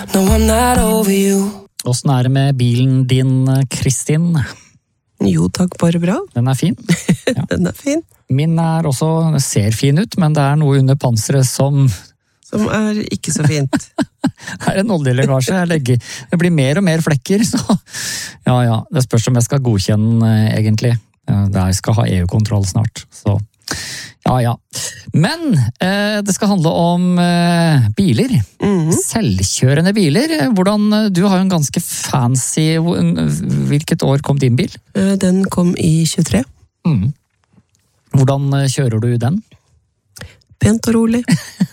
No, I'm not over you. Hvordan er det med bilen din, Kristin? Jo takk, bare bra. Den er fin. Ja. Den er fin. Min er også, ser fin ut, men det er noe under panseret som er ikke så fint. er en oljelegasje. Det blir mer og mer flekker, så ja, det spørs om jeg skal godkjenne egentlig. Jeg skal ha EU-kontroll snart, så ja. Men det skal handle om biler. Selvkjørende biler. Du har jo en ganske fancy. Hvilket år kom din bil? Den kom i 23. Hvordan kjører du den? Pent og rolig.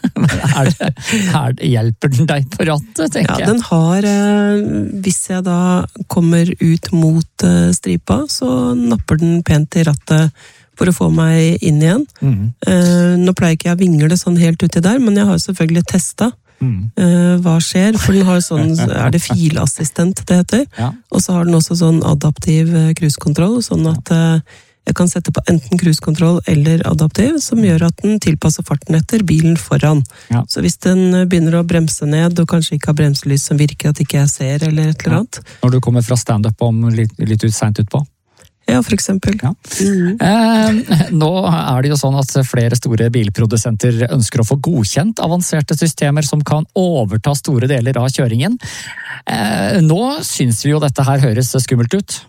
Hjelper den deg på rattet, tenker jeg? Ja, den har, hvis jeg da kommer ut mot stripa, så napper den pent i rattet for å få meg inn igjen. Nå pleier ikke jeg å vingle sånn helt uti der, men jeg har selvfølgelig testet hva skjer, for den har sånn, det filassistent det heter, og så har den også sånn adaptiv cruisekontroll, sånn at jeg kan sette på enten cruisekontroll eller adaptiv, som gjør at den tilpasser farten etter bilen foran. Ja. Så hvis den begynner å bremse ned, og kanskje ikke har bremselys som virker at ikke jeg ser, eller et eller annet. Når du kommer fra stand-up om litt sent ut på? Ja, for eksempel. Ja. Nå er det jo sånn at flere store bilprodusenter ønsker å få godkjent avanserte systemer som kan overta store deler av kjøringen. Nå synes vi jo dette her høres skummelt ut.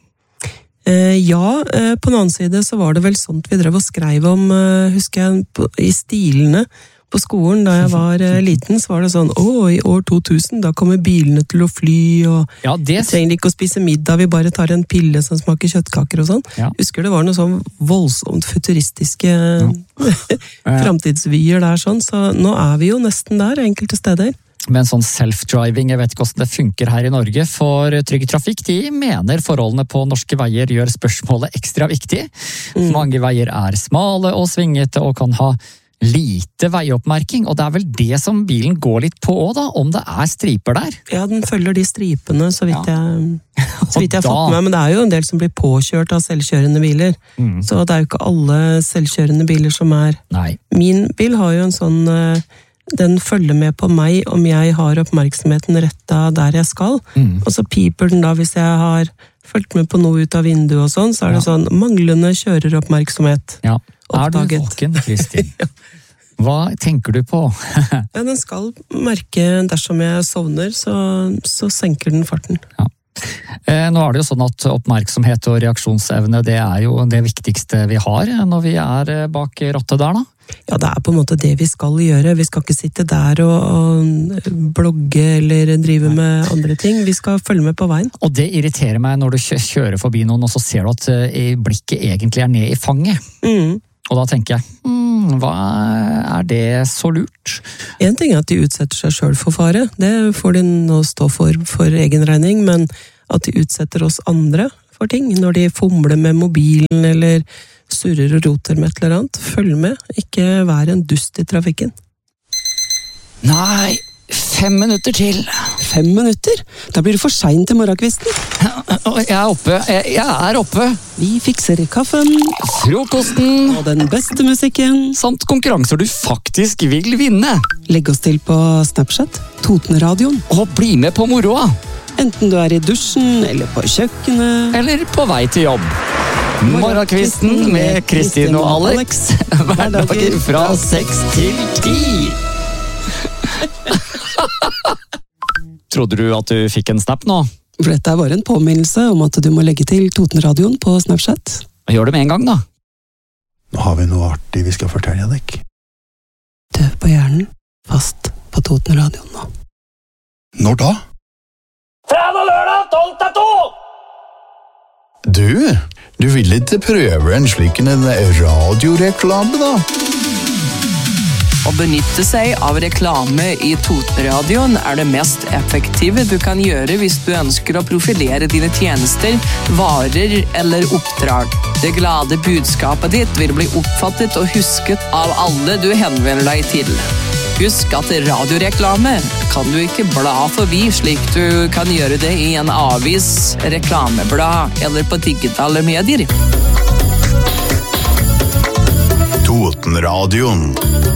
Ja, på den annen side så var det vel sånt vi drev og skrev om, husker jeg, i stilene på skolen da jeg var liten, så var det sånn, i år 2000, da kommer bilene til å fly, og vi trenger ikke å spise middag, vi bare tar en pille som smaker kjøttkaker og sånn. Ja. Husker det var noe sånn voldsomt futuristiske fremtidsvyer der sånn, så nå er vi jo nesten der, enkelte steder. Men sånn self-driving, jeg vet ikke hvordan det funker her i Norge, for Trygg Trafikk, de mener forholdene på norske veier gjør spørsmålet ekstra viktig. Mange veier er smale og svingete og kan ha lite veioppmerking, og det er vel det som bilen går litt på også da, om det er striper der? Ja, den følger de stripene, så vidt jeg har fått med, men det er jo en del som blir påkjørt av selvkjørende biler, så det er jo ikke alle selvkjørende biler som er. Nei. Min bil har jo en sånn den følger med på meg om jeg har oppmerksomheten rettet der jeg skal, og så piper den da hvis jeg har fulgt med på noe ut av vinduet og sånn, så er det sånn manglende kjøreroppmerksomhet. Ja, er du våken, Kristin? Hva tenker du på? Ja, den skal merke dersom jeg sovner, så senker den farten. Ja. Nå er det jo sånn at oppmerksomhet og reaksjonsevne, det er jo det viktigste vi har når vi er bak rattet der da. Ja, det er på en måte det vi skal gjøre. Vi skal ikke sitte der og blogge eller drive med andre ting. Vi skal følge med på veien. Og det irriterer meg når du kjører forbi noen, og så ser du at blikket egentlig er ned i fanget. Og da tenker jeg, hva er det så lurt? En ting er at de utsetter seg selv for fare. Det får de nå stå for egen regning, men at de utsetter oss andre for ting. Når de fomler med mobilen eller surrer og roter med et eller annet. Følg med, ikke vær en dust i trafikken. Nei, 5 minutter til. 5 minutter? Da blir det for sent til morgenkvisten. Jeg er oppe. Jeg er oppe. Vi fikser kaffen. Frokosten. Og den beste musikken. Samt konkurranser du faktisk vil vinne. Legg oss til på Snapchat, Totenradioen. Og bli med på moroa. Enten du er i dusjen, eller på kjøkkenet. Eller på vei til jobb. Morgenkvisten med Kristin og Alex. Hverdager fra 6 til 10. Trodde du at du fikk en snap nå? For dette er bare en påminnelse om at du må legge til Totenradioen på Snapchat. Gjør det med en gang da. Nå har vi noe artig vi skal fortelle deg. Døv på hjernen, fast på Totenradioen nå. Når da? Fredag lørdag 12-2! Du vil ikke prøve en slik radioreklame da? Å benytte seg av reklame i Totenradioen er det mest effektive du kan gjøre hvis du ønsker å profilere dine tjenester, varer eller oppdrag. Det glade budskapet ditt vil bli oppfattet og husket av alle du henvender deg til. Husk at radioreklame kan du ikke bla forbi slik du kan gjøre det i en avis, reklameblad eller på digitale medier. Totenradioen.